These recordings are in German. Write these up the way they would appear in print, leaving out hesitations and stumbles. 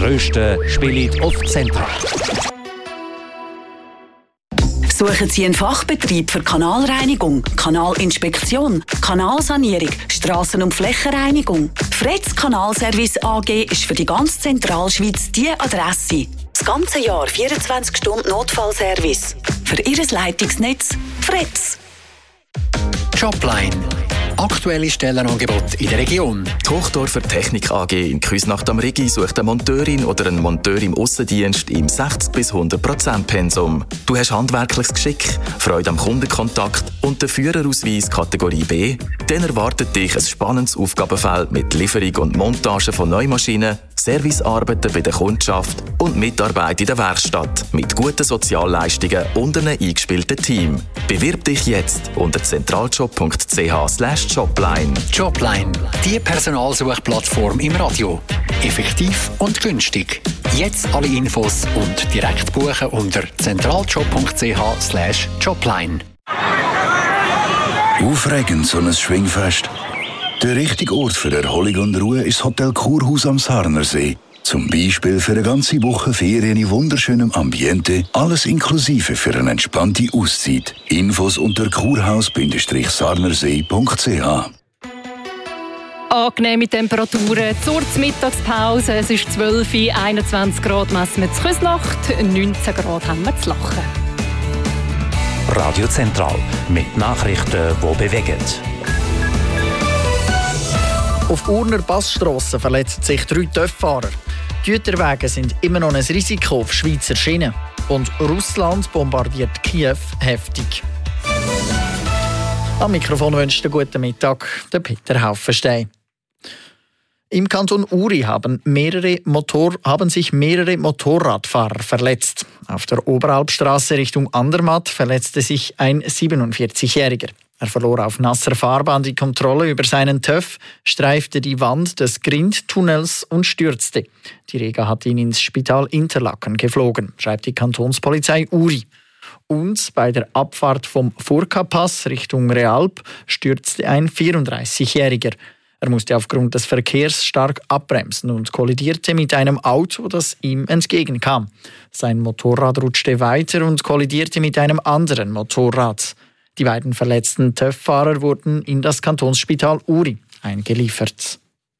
Grössten spielen auf Zentral. Suchen Sie einen Fachbetrieb für Kanalreinigung, Kanalinspektion, Kanalsanierung, Strassen- und Flächenreinigung? Fretz Kanalservice AG ist für die ganze Zentralschweiz die Adresse. Das ganze Jahr 24 Stunden Notfallservice. Für Ihr Leitungsnetz Fretz. Jobline. Aktuelle Stellenangebote in der Region. Die Hochdorfer Technik AG in Küsnacht am Rigi sucht eine Monteurin oder einen Monteur im Aussendienst im 60 bis 100% Pensum. Du hast handwerkliches Geschick, Freude am Kundenkontakt und den Führerausweis Kategorie B? Dann erwartet dich ein spannendes Aufgabenfeld mit Lieferung und Montage von Neumaschinen, Servicearbeiten bei der Kundschaft und Mitarbeit in der Werkstatt mit guten Sozialleistungen und einem eingespielten Team. Bewirb dich jetzt unter zentraljob.ch/Jobline. Jobline, die Personalsuchplattform im Radio. Effektiv und günstig. Jetzt alle Infos und direkt buchen unter zentraljob.ch/Jobline. Aufregend, so ein Schwingfest. Der richtige Ort für Erholung und Ruhe ist das Hotel Kurhaus am Sarnersee. Zum Beispiel für eine ganze Woche Ferien in wunderschönem Ambiente, alles inklusive für eine entspannte Auszeit. Infos unter kurhaus-sarnersee.ch. Angenehme Temperaturen zur Mittagspause. Es ist 12 Uhr, 21 Grad messen wir zu Küsnacht, 19 Grad haben wir zu Lachen. Radio Zentral mit Nachrichten, die bewegen. Auf Urner Passstrassen verletzen sich 3 TÜV-Fahrer. Güterwege sind immer noch ein Risiko auf Schweizer Schienen. Und Russland bombardiert Kiew heftig. Am Mikrofon wünscht einen guten Mittag der Peter Haufenstein. Im Kanton Uri haben sich mehrere Motorradfahrer verletzt. Auf der Oberalpstrasse Richtung Andermatt verletzte sich ein 47-Jähriger. Er verlor auf nasser Fahrbahn die Kontrolle über seinen TÜV, streifte die Wand des Grindtunnels und stürzte. Die Rega hat ihn ins Spital Interlaken geflogen, schreibt die Kantonspolizei Uri. Und bei der Abfahrt vom Furka-Pass Richtung Realp stürzte ein 34-Jähriger. Er musste aufgrund des Verkehrs stark abbremsen und kollidierte mit einem Auto, das ihm entgegenkam. Sein Motorrad rutschte weiter und kollidierte mit einem anderen Motorrad. Die beiden verletzten TÜV-Fahrer wurden in das Kantonsspital Uri eingeliefert.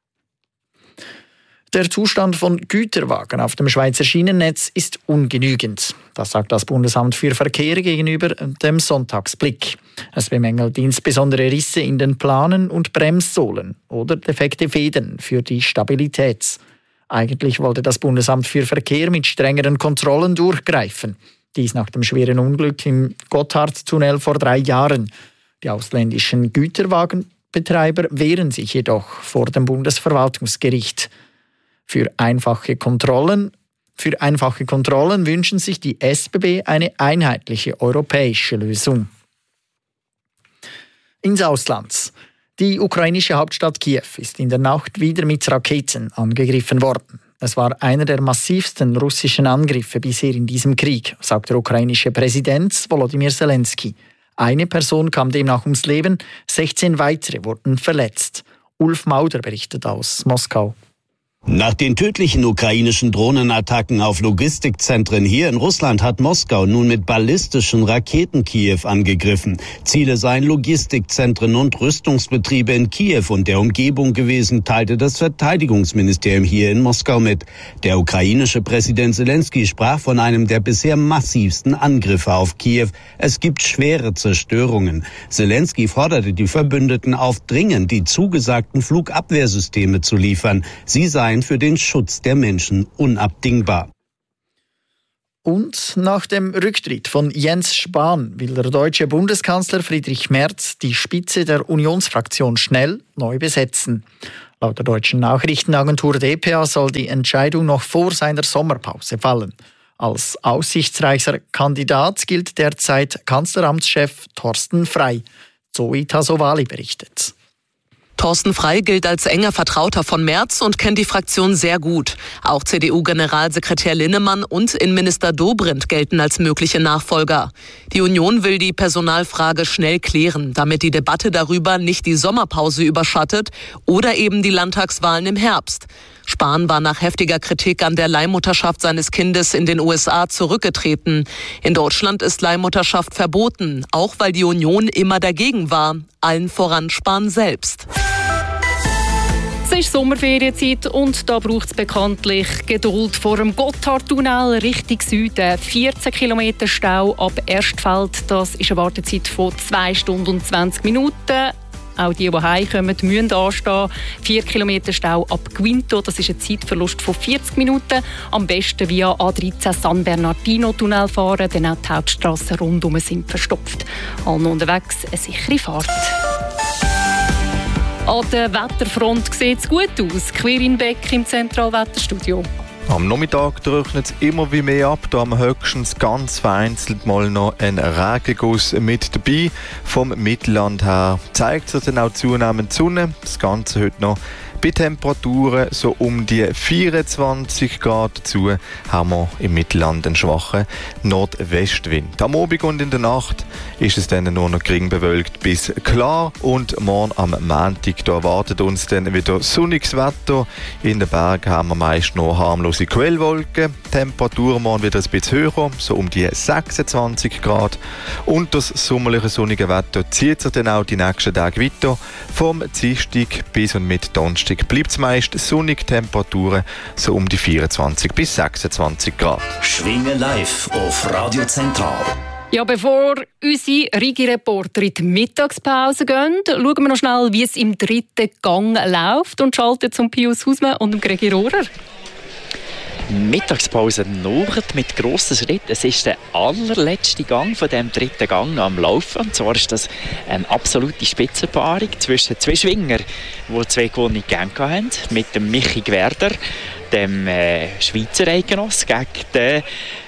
Der Zustand von Güterwagen auf dem Schweizer Schienennetz ist ungenügend. Das sagt das Bundesamt für Verkehr gegenüber dem Sonntagsblick. Es bemängelt insbesondere Risse in den Planen und Bremssohlen oder defekte Federn für die Stabilität. Eigentlich wollte das Bundesamt für Verkehr mit strengeren Kontrollen durchgreifen. Dies nach dem schweren Unglück im Gotthardtunnel vor 3 Jahren. Die ausländischen Güterwagenbetreiber wehren sich jedoch vor dem Bundesverwaltungsgericht. Für einfache Kontrollen wünschen sich die SBB eine einheitliche europäische Lösung. Ins Ausland. Die ukrainische Hauptstadt Kiew ist in der Nacht wieder mit Raketen angegriffen worden. Es war einer der massivsten russischen Angriffe bisher in diesem Krieg, sagt der ukrainische Präsident Volodymyr Zelensky. Eine Person kam demnach ums Leben, 16 weitere wurden verletzt. Ulf Mauder berichtet aus Moskau. Nach den tödlichen ukrainischen Drohnenattacken auf Logistikzentren hier in Russland hat Moskau nun mit ballistischen Raketen Kiew angegriffen. Ziele seien Logistikzentren und Rüstungsbetriebe in Kiew und der Umgebung gewesen, teilte das Verteidigungsministerium hier in Moskau mit. Der ukrainische Präsident Zelensky sprach von einem der bisher massivsten Angriffe auf Kiew. Es gibt schwere Zerstörungen. Zelensky forderte die Verbündeten auf, dringend die zugesagten Flugabwehrsysteme zu liefern. Sie seien für den Schutz der Menschen unabdingbar. Und nach dem Rücktritt von Jens Spahn will der deutsche Bundeskanzler Friedrich Merz die Spitze der Unionsfraktion schnell neu besetzen. Laut der deutschen Nachrichtenagentur dpa soll die Entscheidung noch vor seiner Sommerpause fallen. Als aussichtsreicher Kandidat gilt derzeit Kanzleramtschef Thorsten Frey. Zoe Tasovali berichtet. Thorsten Frey gilt als enger Vertrauter von Merz und kennt die Fraktion sehr gut. Auch CDU-Generalsekretär Linnemann und Innenminister Dobrindt gelten als mögliche Nachfolger. Die Union will die Personalfrage schnell klären, damit die Debatte darüber nicht die Sommerpause überschattet oder eben die Landtagswahlen im Herbst. Spahn war nach heftiger Kritik an der Leihmutterschaft seines Kindes in den USA zurückgetreten. In Deutschland ist Leihmutterschaft verboten, auch weil die Union immer dagegen war, allen voran Spahn selbst. Es ist Sommerferienzeit und da braucht es bekanntlich Geduld vor dem Gotthardtunnel Richtung Süden. 14 Kilometer Stau ab Erstfeld, das ist eine Wartezeit von 2 Stunden und 20 Minuten. Auch die heimkommen, müssen anstehen. 4 Kilometer Stau ab Quinto, das ist ein Zeitverlust von 40 Minuten. Am besten via A13 San Bernardino-Tunnel fahren, denn auch die Hauptstrassen rundum sind verstopft. Allen unterwegs eine sichere Fahrt. An der Wetterfront sieht es gut aus. Quirin Beck im Zentralwetterstudio. Am Nachmittag trocknet es immer wie mehr ab. Da haben wir höchstens ganz vereinzelt mal noch einen Regenguss mit dabei. Vom Mittelland her zeigt sich dann auch zunehmend die Sonne. Das Ganze heute noch bei Temperaturen so um die 24 Grad. Dazu haben wir im Mittelland einen schwachen Nordwestwind. Am Abend und in der Nacht ist es dann nur noch gering bewölkt bis klar. Und morgen am Montag da erwartet uns dann wieder sonniges Wetter. In den Bergen haben wir meist noch harmlose Quellwolken. Die Temperatur morgen wieder ein bisschen höher, so um die 26 Grad. Und das sommerliche sonnige Wetter zieht sich dann auch die nächsten Tage weiter. Vom Dienstag bis und mit Donnerstag bleibt es meist sonnig, Temperaturen so um die 24 bis 26 Grad. Schwingen live auf Radio Zentral. Ja, bevor unsere Rigi-Reporter in die Mittagspause gehen, schauen wir noch schnell, wie es im 3. Gang läuft und schalten zum Pius Husmann und dem Gregi Rohrer. Mittagspause noch mit grossen Schritten. Es ist der allerletzte Gang von dem 3. Gang am Laufen. Und zwar ist das eine absolute Spitzenpaarung zwischen zwei Schwinger, die 2 gewonnene Gänge hatten, mit dem Michi Gwerder, dem Schweizer Eidgenoss, gegen den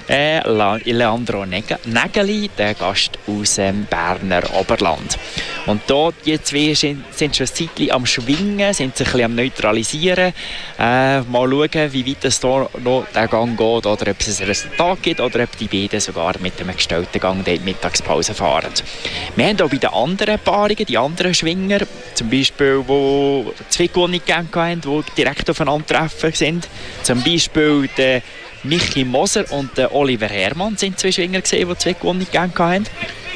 Leandro Nägeli, der Gast aus dem Berner Oberland. Und da, die zwei sind schon ein Zeitchen am Schwingen, sind sich ein bisschen am Neutralisieren. Mal schauen, wie weit es da noch der Gang geht, oder ob es ein Resultat gibt, oder ob die beiden sogar mit einem gestellten Gang die Mittagspause fahren. Wir haben auch bei den anderen Paarungen, die anderen Schwinger, zum Beispiel, die 2 gewonnene Gänge hatten, die direkt aufeinandertreffen sind. Zum Beispiel der Michi Moser und der Oliver Hermann sind 2 Schwinger gesehen, die 2 gewonnene Gänge hatten.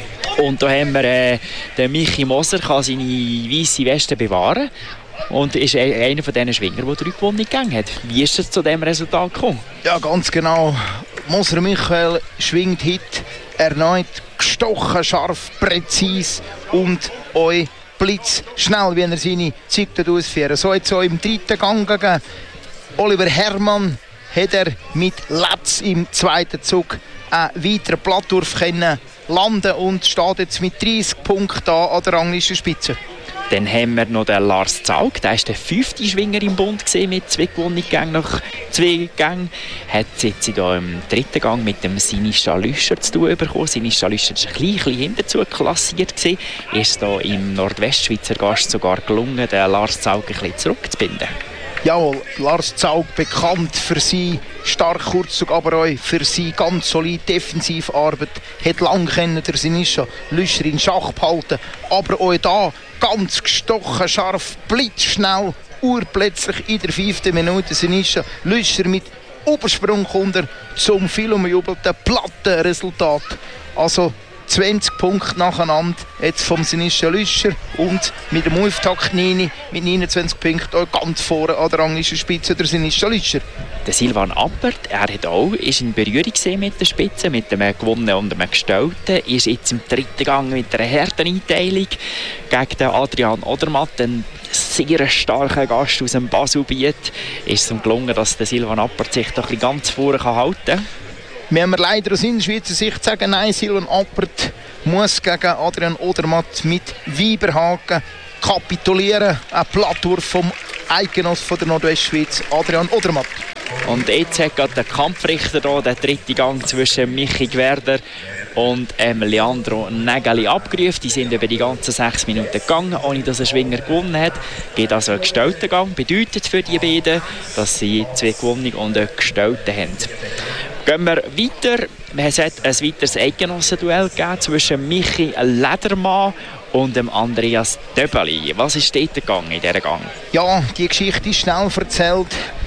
Und da haben wir den Michi Moser, kann seine weisse Weste bewahren und ist einer von diesen Schwinger, der 3 gewonnene Gänge hat. Wie ist es zu diesem Resultat gekommen? Ja, ganz genau. Moser Michael schwingt heute erneut gestochen, scharf, präzise und euch blitzschnell, wie er seine Zeit ausführt. So jetzt auch im 3. Gang gegen Oliver Hermann hat er mit Letz im 2. Zug einen weiteren Plattwurf können landen und steht jetzt mit 30 Punkten an der Ranglistenspitze. Dann haben wir noch den Lars Zaug, der war der 5. Schwinger im Bund mit 2 gewonnenen Gängen nach 2 Gängen. Hat jetzt hier im 3. Gang mit dem Sinischa Lüscher zu tun bekommen. Sinischa Lüscher war ein bisschen hinterzu klassiert. Ist hier im Nordwestschweizer Gast sogar gelungen, den Lars Zaug ein bisschen zurückzubinden. Jawohl, Lars Zaug bekannt für seinen starken Kurzzug, aber auch für seine ganz solide Defensivarbeit. Hat lange der Sinischa Lüscher in Schach behalten, aber auch da ganz gestochen, scharf, blitzschnell, urplötzlich in der 5. Minute Sinischa Lüscher mit Obersprung kommt er zum viel umjubelten Plattenresultat. Also 20 Punkte nacheinander jetzt vom Sinischa Lüscher und mit dem Auftakt 9 mit 29 Punkten auch ganz vorne an der Ranglistenspitze der Sinischa Lüscher. Der Silvan Appert, ist in Berührung mit der Spitze, mit dem gewonnenen und dem gestellten, ist jetzt im 3. Gang mit einer harten Einteilung gegen den Adrian Odermatt, einen sehr starken Gast aus dem Baselbiet. Ist es ihm gelungen, dass der Silvan Appert sich da ganz vorne halten kann. Wir haben leider aus Schweizer Sicht sagen, nein, Silvan Appert muss gegen Adrian Odermatt mit Weiberhaken kapitulieren. Ein Plattwurf vom Eidgenoss von der Nordwestschweiz, Adrian Odermatt. Und jetzt hat gerade der Kampfrichter hier den 3. Gang zwischen Michi Gwerder und Leandro Nägeli abgerufen. Die sind über die ganzen 6 Minuten gegangen, ohne dass ein Schwinger gewonnen hat. Geht also einen gestellten Gang. Bedeutet für die beiden, dass sie 2 gewonnene und einen gestellten haben. Gehen wir weiter. Es hat ein weiteres Eidgenossenduell gegeben zwischen Michi Ledermann und dem Andreas Döbeli. Was ist dort gegangen in dieser Gang? Ja, die Geschichte ist schnell erzählt.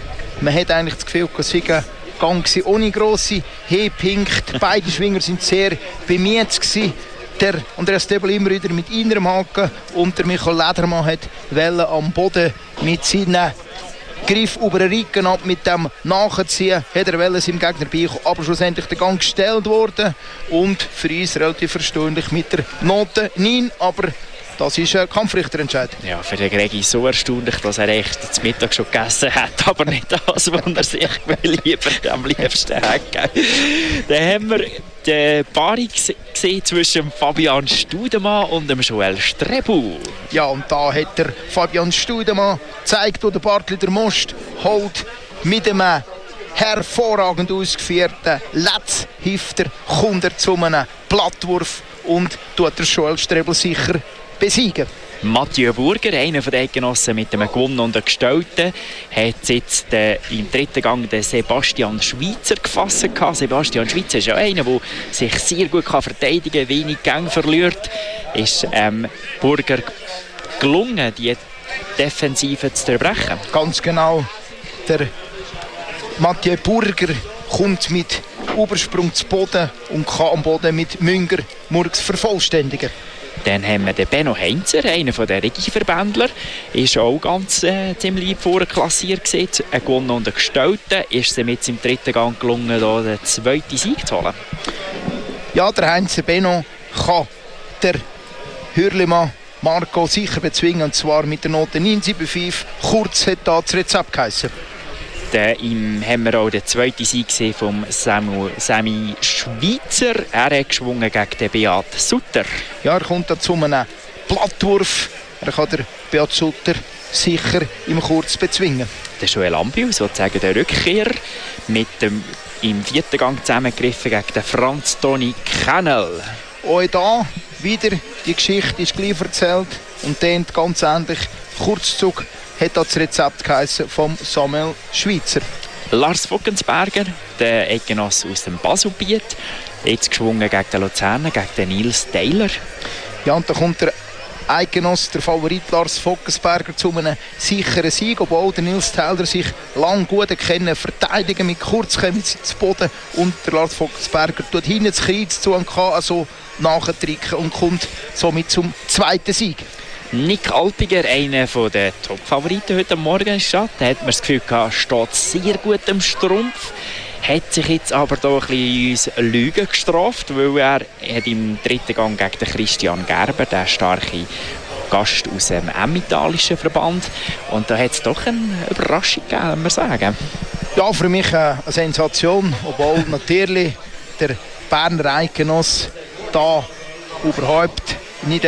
Man hat eigentlich das Gefühl, es sei ein Gang ohne grosse Höhepunkte. Beide Schwinger sind sehr bemüht gewesen. Der Andreas Döbel immer wieder mit innerem Haken und der Michael Ledermann hat Welle am Boden mit seinen Griff über den Rücken ab, mit dem Nachziehen hat er Welle seinem Gegner beikommen, aber schlussendlich der Gang gestellt worden und für uns relativ verständlich mit der Note 9, aber das ist ein Kampfrichterentscheid. Ja, für den Gregi so erstaunlich, dass er echt zum Mittag schon gegessen hat, aber nicht das, was er sich am liebsten hätte. Dann haben wir die Paarung gesehen zwischen Fabian Studemann und dem Joel Strebu. Ja, und da hat der Fabian Studemann gezeigt, wo der Bartli der Most holt mit einem hervorragend ausgeführten Letzhifter kommt er zu einem Plattwurf und tut der Joel Strebu sicher besiegen. Mathieu Burger, einer der Genossen mit einem Gewinn und einem Gestellten, hat jetzt im dritten Gang den Sebastian Schweizer gefasst. Sebastian Schweizer ist ja einer, der sich sehr gut verteidigen kann, wenig Gänge verliert. Ist Burger gelungen, die Defensive zu durchbrechen? Ganz genau. Der Mathieu Burger kommt mit Übersprung zu Boden und kann am Boden mit Münger Murks vervollständigen. Dann haben wir den Benno Heinzer, einer der Regie-Verbändler, ist auch ganz ziemlich vorne klassiert gewesen. Ein Gewonnen und ein Gestellten. Ist es mit im dritten Gang gelungen, da den zweiten Sieg zu holen? Ja, der Heinzer Benno kann der Hürlimann Marco sicher bezwingen, und zwar mit der Note 9,75. Kurz hat da das Rezept geheissen. Dann haben wir auch den zweiten Sieg gesehen vom Sami Schweizer. Er hat geschwungen gegen den Beat Sutter. Ja, er kommt da zu einem Plattwurf. Er kann der Beat Sutter sicher im Kurz bezwingen. Der Joel Ambiu, sozusagen der Rückkehrer, mit dem im vierten Gang zusammengegriffen gegen den Franz Toni Kennel. Auch da wieder die Geschichte ist gleich erzählt und dann ganz ähnlich. Kurzzug hat das Rezept geheissen vom Samuel Schweizer. Lars Vockensberger, der Eidgenosse aus dem Baselbiet, jetzt geschwungen gegen den Luzerner, gegen den Nils Taylor. Ja, und da kommt der Eidgenosse, der Favorit Lars Vockensberger, zu einem sicheren Sieg, obwohl der Nils Taylor sich lang gut kennen, verteidigen mit kurz kommen sie zu Boden und der Lars Vockensberger tut hinten das Kreuz zu und kann also nachtricken und kommt somit zum zweiten Sieg. Nick Alpiger, einer der Top-Favoriten heute Morgen, da hat man das Gefühl gehabt, steht sehr gut am Strumpf. Hat sich jetzt aber da ein bisschen uns Lügen gestraft, weil er hat im dritten Gang gegen den Christian Gerber, den starken Gast aus dem emitalischen Verband. Und da hat es doch eine Überraschung gegeben, muss man sagen. Ja, für mich eine Sensation, obwohl natürlich der Berner Eidgenosse da überhaupt nicht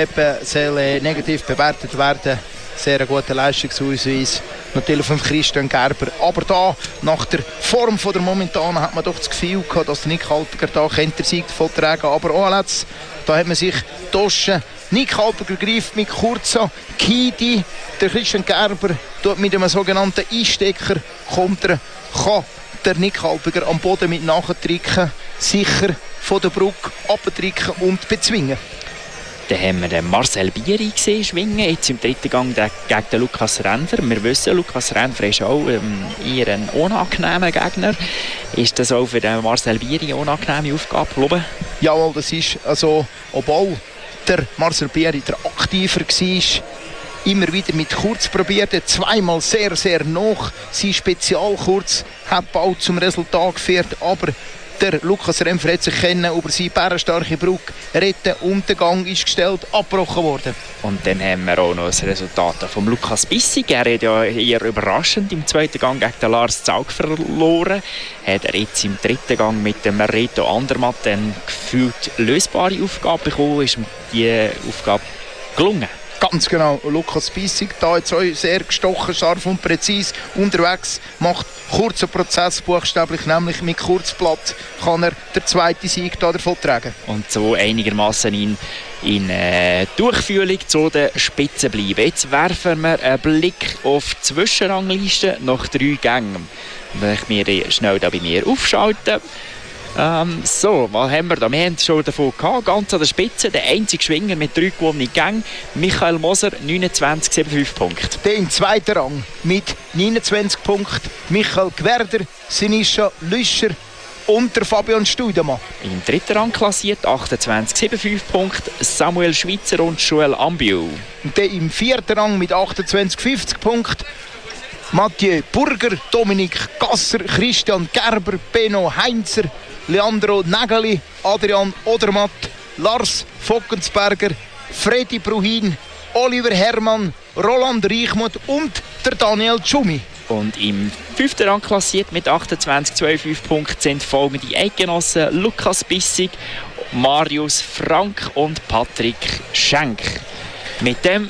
negativ bewertet werden. Sehr eine gute Leistungsausweis. Natürlich von Christian Gerber. Aber da, nach der Form der momentanen, hat man doch das Gefühl gehabt, dass Nick Halpiger da den Sieg davon tragen. Aber auch jetzt, da hat man sich getauscht. Nick Halpiger greift mit kurzer Kidi. Der Christian Gerber tut mit einem sogenannten Einstecker kontern. Kann der Nick Halpiger am Boden mit Nachtricken sicher von der Brücke abtricken und bezwingen. Dann haben wir den Marcel Bieri gesehen schwingen, jetzt im dritten Gang gegen den Lukas Renfer. Wir wissen, Lukas Renfer ist auch eher ein unangenehmer Gegner. Ist das auch für den Marcel Bieri eine unangenehme Aufgabe, glaube ich? Jawohl, das ist also, obwohl der Marcel Bieri der aktiver war, immer wieder mit Kurz probiert, zweimal sehr, sehr noch. Sein Spezialkurz hat bald zum Resultat geführt, aber der Lukas Renfer hat sich über seine bärenstarke Brücke retten und der Gang ist gestellt, abgebrochen worden. Und dann haben wir auch noch das Resultat von Lukas Bissig. Er hat ja eher überraschend im zweiten Gang gegen den Lars Zaug verloren. Hat er jetzt im dritten Gang mit dem Reto Andermatt eine gefühlt lösbare Aufgabe bekommen. Ist ihm die Aufgabe gelungen? Ganz genau, Lukas Bissig, da jetzt auch sehr gestochen, scharf und präzise unterwegs, macht kurzen Prozess buchstäblich, nämlich mit Kurzblatt kann er den zweiten Sieg davon tragen. Und so einigermaßen in Durchführung zu den Spitzen bleiben. Jetzt werfen wir einen Blick auf die Zwischenrangliste nach 3 Gängen. Wenn ich mir schnell da bei mir aufschalte, So, was haben wir da? Wir haben schon davon gehabt, ganz an der Spitze, der einzige Schwinger mit 3 gewonnenen Gängen, Michael Moser, 29,75 Punkte. Der im zweiten Rang mit 29 Punkten, Michael Gwerder, Sinischa Lüscher und der Fabian Studemann. Im dritten Rang klassiert, 28,75 Punkte, Samuel Schweitzer und Joel Ambiu. Und der im vierten Rang mit 28,50 Punkten, Mathieu Burger, Dominik Gasser, Christian Gerber, Benno Heinzer, Leandro Nägeli, Adrian Odermatt, Lars Fockensberger, Freddy Bruhin, Oliver Hermann, Roland Reichmuth und der Daniel Tschumi. Und im fünften Rang klassiert mit 28,25 Punkten sind folgende Eidgenossen: Lukas Bissig, Marius Frank und Patrick Schenk. Mit dem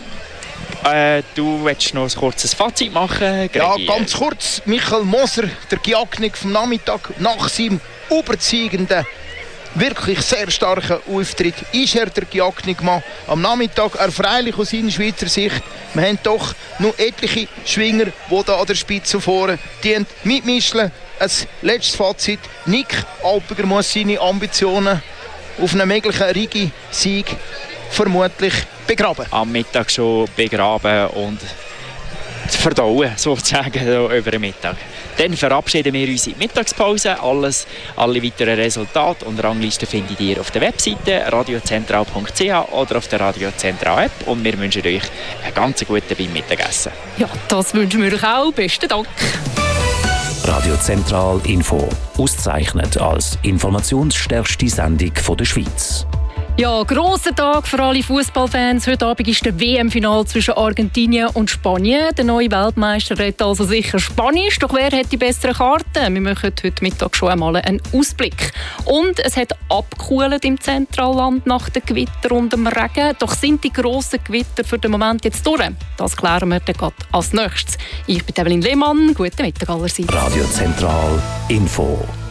du willst noch ein kurzes Fazit machen, Gregi? Ja, ganz kurz. Michael Moser, der Giagnik vom Nachmittag, nach seinem überzeugenden, wirklich sehr starken Auftritt ist er der Giagnik-Mann am Nachmittag. Er freilich aus seiner Schweizer Sicht. Wir haben doch noch etliche Schwinger, die da an der Spitze vorne mitmischen. Ein letztes Fazit. Nick Alpiger muss seine Ambitionen auf einen möglichen Rigi-Sieg vermutlich begraben. Am Mittag schon begraben und verdauen, sozusagen, über den Mittag. Dann verabschieden wir uns in die Mittagspause. Alle weiteren Resultate und Ranglisten findet ihr auf der Webseite radiozentral.ch oder auf der Radiozentral App. Und wir wünschen euch einen ganz guten beim Mittagessen. Ja, das wünschen wir euch auch. Besten Dank. Radio Zentral Info. Ausgezeichnet als informationsstärkste Sendung der Schweiz. Ja, grosser Tag für alle Fußballfans. Heute Abend ist der WM-Final zwischen Argentinien und Spanien. Der neue Weltmeister redet also sicher Spanisch. Doch wer hat die besseren Karten? Wir machen heute Mittag schon einmal einen Ausblick. Und es hat abgekühlt im Zentralland nach dem Gewitter und dem Regen. Doch sind die grossen Gewitter für den Moment jetzt durch? Das klären wir dann als nächstes. Ich bin Evelyn Lehmann. Guten Mittag allerseits. Radio Zentral Info.